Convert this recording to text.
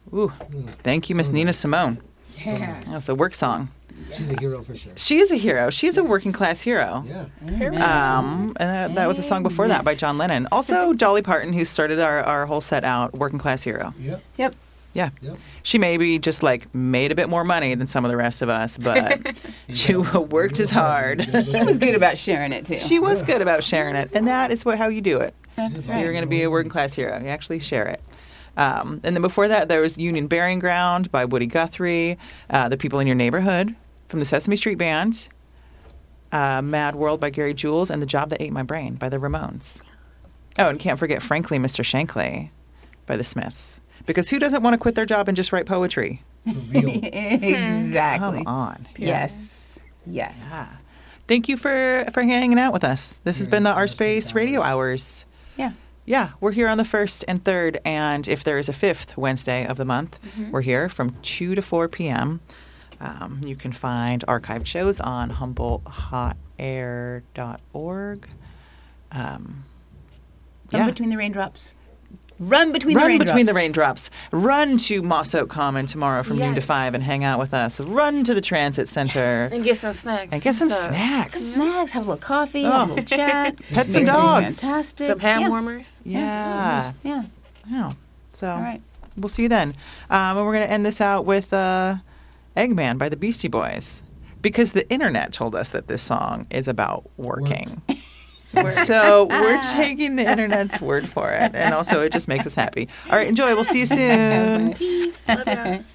Ooh, thank you, Miss So Nina nice. Simone. Yeah. That's a work song. She's a hero for sure. She is a hero. She's a working class hero. Yeah. And that was a song before that by John Lennon. Also, Dolly Parton, who started our whole set out, working class hero. Yep. Yep. Yeah. Yep. She maybe just like made a bit more money than some of the rest of us, but she worked as hard. She was good about sharing it too. She was good about sharing it, and that is how you do it. That's You're right. going to be a working class hero. You actually share it. And then before that, there was Union Burying Ground by Woody Guthrie, The People in Your Neighborhood from the Sesame Street Band, Mad World by Gary Jules, and The Job That Ate My Brain by the Ramones. Oh, and can't forget Frankly, Mr. Shankly by the Smiths. Because who doesn't want to quit their job and just write poetry? For real. Exactly. Come on. Yes. Yes. Thank you for hanging out with us. This has been the Our Space Space Radio Hours. Yeah. Yeah, we're here on the 1st and 3rd, and if there is a 5th Wednesday of the month, we're here from 2 to 4 p.m. You can find archived shows on HumboldtHotAir.org. Run between the raindrops. Run between the Run raindrops. between the raindrops. Run to Moss Oak Common tomorrow from noon to 5 and hang out with us. Run to the Transit Center. And get some snacks. And get some stuff. snacks. Snacks, have a little coffee, have a little chat. Pet some It's gonna be dogs. Fantastic. Some hand yeah. warmers. Yeah. Yeah. Yeah. So All right. we'll see you then. And we're going to end this out with Eggman by the Beastie Boys. Because the internet told us that this song is about working. So we're taking the internet's word for it. And also it just makes us happy. All right, enjoy. We'll see you soon. Peace. Love ya.